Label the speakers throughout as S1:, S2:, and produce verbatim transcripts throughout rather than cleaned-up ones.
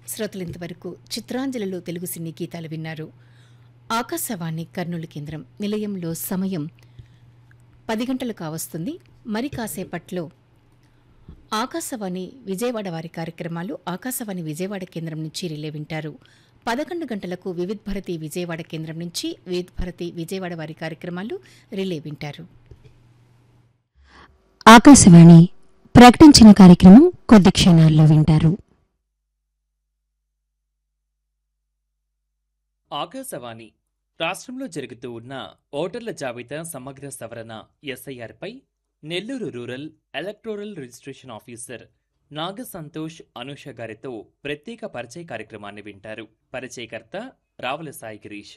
S1: శ్రోతలింతవరకు చిత్రాంజలిలో తెలుగు సినీ గీతాలు విన్నారు. ఆకాశవాణి కర్నూలు కేంద్రం నిలయంలో సమయం పది గంటలు కావస్తుంది. మరి కాసేపట్లో ఆకాశవాణి విజయవాడ వారి కార్యక్రమాలు ఆకాశవాణి విజయవాడ కేంద్రం నుంచి రిలే వింటారు. పదకొండు గంటలకు వివిధ్ భారతి విజయవాడ కేంద్రం నుంచి వివిధ్ భారతి విజయవాడ వారి కార్యక్రమాలు రిలే వింటారు.
S2: ఆకాశవాణి ప్రకటించిన కార్యక్రమం కొద్ది క్షణాల్లో వింటారు.
S3: ఆకాశవాణి రాష్ట్రంలో జరుగుతూ ఉన్న ఓటర్ల జాబితా సమగ్ర సవరణ ఎస్ఐఆర్ పై Nellore rural electoral registration officer నాగ సంతోష్ అనూష గారితో ప్రత్యేక పరిచయ కార్యక్రమాన్ని వింటారు. పరిచయకర్త రావుల సాయి గిరీష్.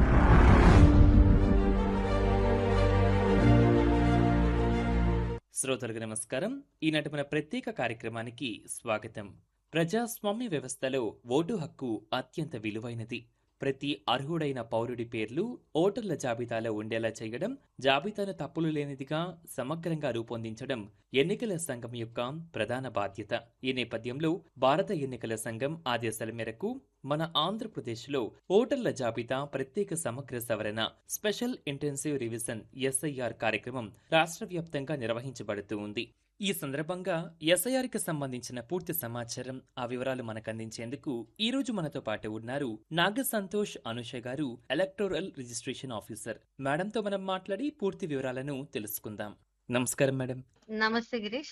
S3: శ్రోతలకు నమస్కారం. ఈనాటి మన ప్రత్యేక కార్యక్రమానికి స్వాగతం. ప్రజాస్వామ్య వ్యవస్థలో ఓటు హక్కు అత్యంత విలువైనది. ప్రతి అర్హుడైన పౌరుడి పేర్లు ఓటర్ల జాబితాలో ఉండేలా చేయడం, జాబితాను తప్పులు లేనిదిగా సమగ్రంగా రూపొందించడం ఎన్నికల సంఘం యొక్క ప్రధాన బాధ్యత. ఈ నేపథ్యంలో భారత ఎన్నికల సంఘం ఆదేశాల మేరకు మన ఆంధ్రప్రదేశ్లో ఓటర్ల జాబితా ప్రత్యేక సమగ్ర సవరణ స్పెషల్ ఇంటెన్సివ్ రివిజన్ ఎస్ఐఆర్ కార్యక్రమం రాష్ట్ర వ్యాప్తంగా నిర్వహించబడుతూ ఉంది. ఈ సందర్భంగా ఎస్ఐఆర్ కి సంబంధించిన పూర్తి సమాచారం, ఆ వివరాలు మనకు అందించేందుకు ఈ రోజు మనతో పాటు ఉన్నారు నాగ సంతోష్ అనూష గారు, ఎలక్టోరల్ రిజిస్ట్రేషన్ ఆఫీసర్. మేడంతో మనం మాట్లాడి పూర్తి వివరాలను తెలుసుకుందాం. నమస్కారం మేడం.
S4: నమస్తే గిరీష్.